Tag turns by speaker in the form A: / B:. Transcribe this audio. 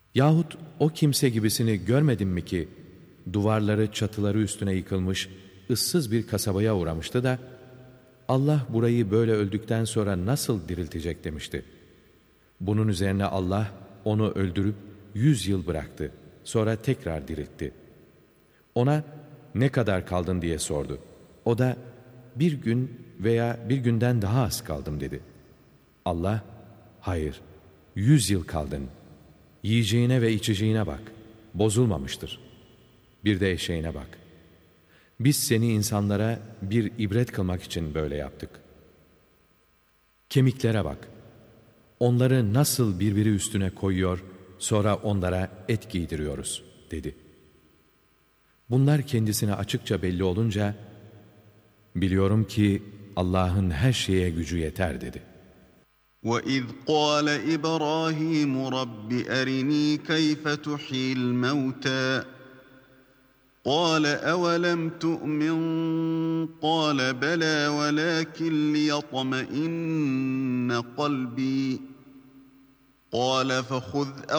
A: Yahut o kimse gibisini görmedin mi ki, duvarları çatıları üstüne yıkılmış, ıssız bir kasabaya uğramıştı da, Allah burayı böyle öldükten sonra nasıl diriltecek demişti. Bunun üzerine Allah onu öldürüp 100 yıl bıraktı. Sonra tekrar diriltti. Ona ne kadar kaldın diye sordu. O da bir gün veya bir günden daha az kaldım dedi. Allah, hayır, 100 yıl kaldın. Yiyeceğine ve içeceğine bak, bozulmamıştır. Bir de eşeğine bak. Biz seni insanlara bir ibret kılmak için böyle yaptık. Kemiklere bak. Onları nasıl birbiri üstüne koyuyor, sonra onlara et giydiriyoruz, dedi. Bunlar kendisine açıkça belli olunca, biliyorum ki Allah'ın her şeye gücü yeter, dedi.
B: وَإِذْ قَالَ إِبْرَاهِيمُ رَبِّ أَرِنِي كَيْفَ تُحْيِي الْمَوْتَى قَالَ أَوَلَمْ تُؤْمِنْ قَالَ بَلَى وَلَكِنْ لِيَطْمَئِنَّ قَلْبِي قَالَ فَخُذْ